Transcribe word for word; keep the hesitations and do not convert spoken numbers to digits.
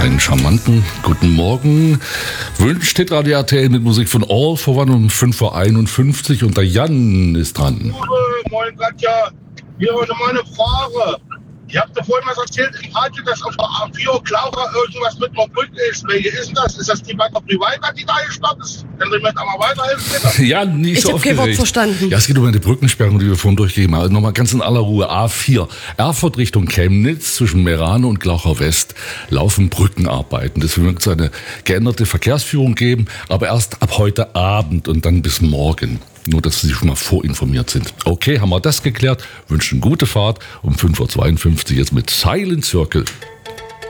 Einen charmanten guten Morgen wünscht Hitradio R T L mit Musik von All for One um fünf Uhr einundfünfzig und der Jan ist dran. Moin Katja, hier heute mal eine Frage. Ihr habt ja vorhin was erzählt im Radio, dass auf der A vier Klaucher irgendwas mit einer Brücke ist. Welche ist denn das? Ist das die bei der Privater, die da gestartet ist? Können Sie mir da mal weiterhelfen, bitte? Ja, nicht Ich so habe kein Wort aufgeregt. verstanden. Ja, es geht um eine Brückensperrung, die wir vorhin durchgegeben haben. Also nochmal ganz in aller Ruhe. A vier, Erfurt Richtung Chemnitz, zwischen Merano und Glauchau West laufen Brückenarbeiten. Deswegen wird es eine geänderte Verkehrsführung geben, aber erst ab heute Abend und dann bis morgen. Nur, dass Sie schon mal vorinformiert sind. Okay, haben wir das geklärt. Wünschen gute Fahrt um fünf Uhr zweiundfünfzig jetzt mit Silent Circle.